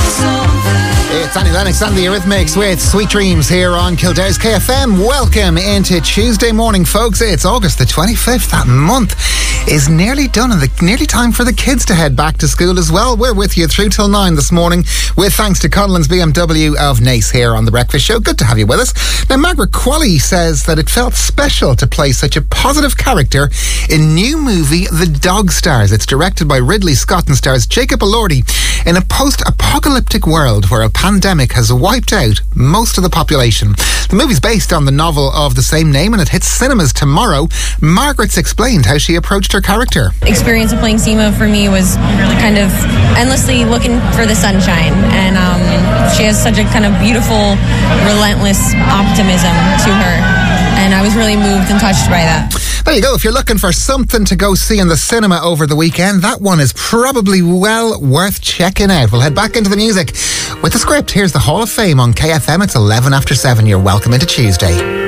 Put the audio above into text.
It's Annie Lennox and the Eurythmics with Sweet Dreams here on Kildare's KFM. Welcome into Tuesday morning, folks. It's August the 25th. That month is nearly done and nearly time for the kids to head back to school as well. We're with you through till 9 this morning with thanks to Conlon's BMW of Naas here on The Breakfast Show. Good to have you with us. Now, Margaret Qualley says that it felt special to play such a positive character in new movie The Dog Stars. It's directed by Ridley Scott and stars Jacob Elordi in a post-apocalyptic world where a pandemic has wiped out most of the population. The movie's based on the novel of the same name and it hits cinemas tomorrow. Margaret's explained how she approached her character. Experience of playing Seema for me was kind of endlessly looking for the sunshine, and she has such a kind of beautiful, relentless optimism to her, and I was really moved and touched by that. There you go. If you're looking for something to go see in the cinema over the weekend, that one is probably well worth checking out. We'll head back into the music with the script. Here's the Hall of Fame on KFM. It's 11 after 7. You're welcome into Tuesday.